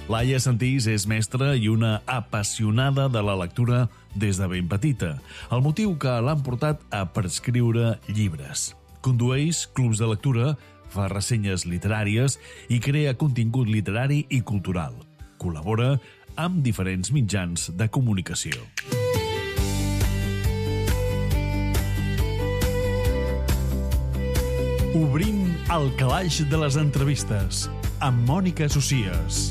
Laia Santís és mestra i una apassionada de la lectura des de ben petita, el motiu que l'han portat a prescriure llibres. Condueix clubs de lectura, fa ressenyes literàries i crea contingut literari i cultural. Col·labora amb diferents mitjans de comunicació. Obrim el calaix de les entrevistes amb Mònica Socias.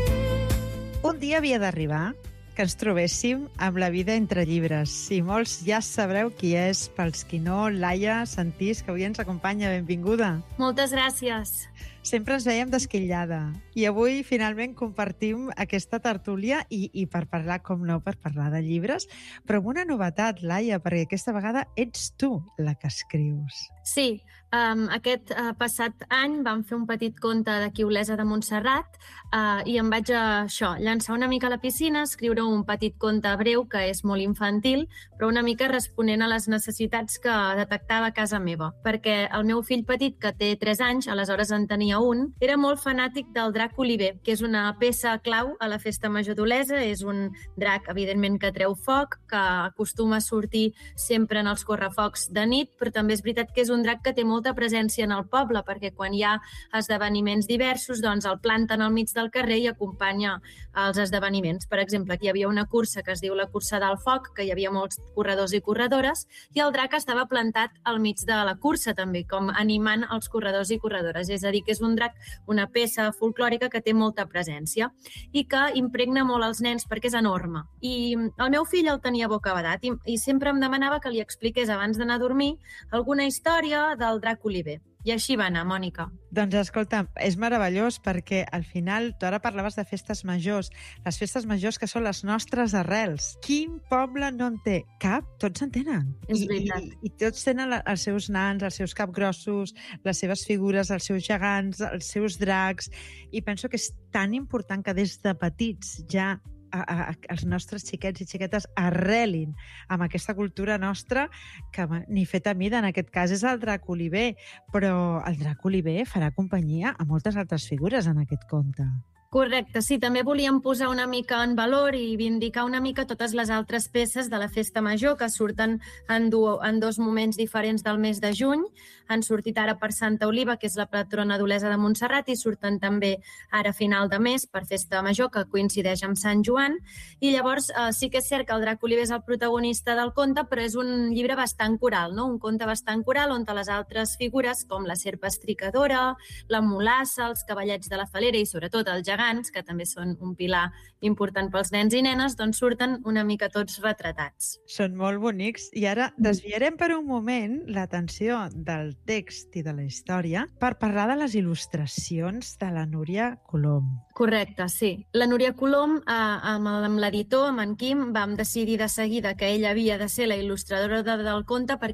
Un dia havia d'arribar que ens trobéssim amb La vida entre llibres. I molts ja sabreu qui és. Pels qui no, Laia Santís, que avui ens acompanya. Benvinguda. Moltes gràcies. Sempre ens veiem d'esquillada. I avui, finalment, compartim aquesta tertúlia i per parlar, com no, per parlar de llibres, però amb una novetat, Laia, perquè aquesta vegada ets tu la que escrius. Sí, aquest passat any vam fer un petit conte d'aquí Olesa de Montserrat i em vaig llançar una mica a la piscina, escriure un petit conte breu que és molt infantil, però una mica responent a les necessitats que detectava a casa meva. Perquè el meu fill petit, que té 3 anys, aleshores en tenia un, era molt fanàtic del drac Oliver, que és una peça clau a la festa major d'Olesa. És un drac, evidentment, que treu foc, que acostuma a sortir sempre en els correfocs de nit, però també és veritat que és un drac que té molta presència en el poble, perquè quan hi ha esdeveniments diversos, doncs el planten al mig del carrer i acompanya els esdeveniments. Per exemple, aquí hi havia una cursa que es diu la cursa del foc, que hi havia molts corredors i corredores, i el drac estava plantat al mig de la cursa també, com animant els corredors i corredores. És a dir, que és un drac, una peça folclòrica que té molta presència i que impregna molt els nens perquè és enorme. I el meu fill el tenia bocabadat i sempre em demanava que li expliqués abans d'anar a dormir alguna història del drac Oliver. I així va anar, Mònica. Doncs escolta, és meravellós perquè al final tu ara parlaves de festes majors, les festes majors que són les nostres arrels. Quin poble no en té? Cap? Tots en tenen. És veritat. I tots tenen els seus nans, els seus capgrossos, les seves figures, els seus gegants, els seus dracs, i penso que és tan important que des de petits ja els nostres xiquets i xiquetes arrelin amb aquesta cultura nostra que ni feta mida, en aquest cas és el drac Oliver, però el drac Oliver farà companyia a moltes altres figures en aquest conte. Correcte, sí, també volíem posar una mica en valor i vindicar una mica totes les altres peces de la festa major que surten en 2 moments diferents del mes de juny. Han sortit ara per Santa Oliva, que és la patrona d'Olesa de Montserrat, i surten també ara a final de mes per festa major, que coincideix amb Sant Joan. I llavors sí que és cert que el drac Oliver és el protagonista del conte, però és un llibre bastant coral, no? Un conte bastant coral on les altres figures, com la serp estricadora, la mulassa, els cavallets de la falera i sobretot el gegant, que també són un pilar important pels nens i nenes, doncs surten una mica tots retratats. Són molt bonics. I ara desviarem per un moment l'atenció del text i de la història per parlar de les il·lustracions de la Núria Colom. Correcte, sí. La Núria Colom, amb l'editor, amb en Quim, vam decidir de seguida que ella havia de ser la il·lustradora del conte perquè